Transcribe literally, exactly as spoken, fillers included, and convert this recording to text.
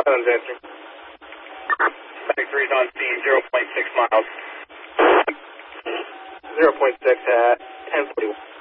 Islands answer. Traffic three is on scene, zero point six miles. zero point six at ten forty-one.